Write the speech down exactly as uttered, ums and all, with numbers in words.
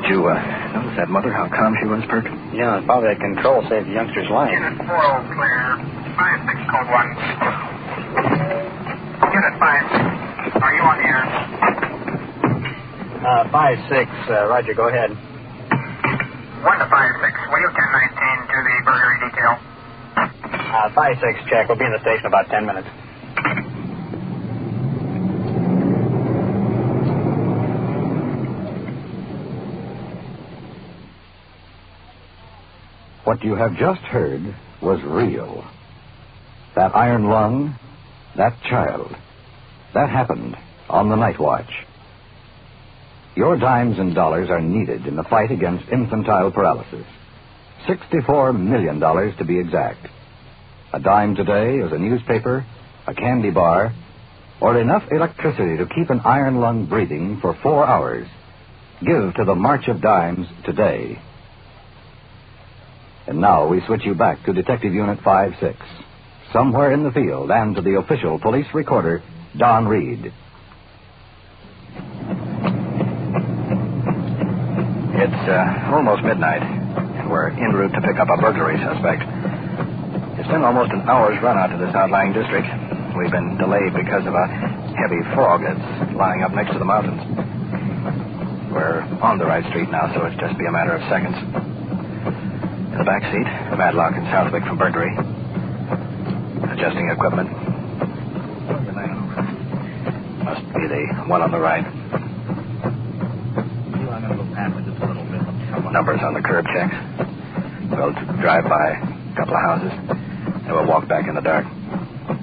Did you uh, notice that mother, how calm she was, Perk? Yeah, it's probably that control saved the youngster's life. Unit four oh clear. five six code one. Unit five. Are you on the air? Uh, five six, uh, Roger, go ahead. one to five six. Will you ten nineteen to the burglary detail? Uh, five six, check. We'll be in the station about ten minutes. What you have just heard was real. That iron lung, that child, that happened on the night watch. Your dimes and dollars are needed in the fight against infantile paralysis. sixty-four million dollars to be exact. A dime today is a newspaper, a candy bar, or enough electricity to keep an iron lung breathing for four hours. Give to the March of Dimes today. And now we switch you back to Detective Unit five six, somewhere in the field, and to the official police recorder, Don Reed. It's uh, almost midnight, and we're en route to pick up a burglary suspect. It's been almost an hour's run out to this outlying district. We've been delayed because of a heavy fog that's lying up next to the mountains. We're on the right street now, so it's just be a matter of seconds. In the back seat, Madlock and Southwick from burglary. Adjusting equipment. Must be the one on the right. I'm going to go past it just a little bit. Numbers on the curb checks. We'll drive by a couple of houses, and we'll walk back in the dark.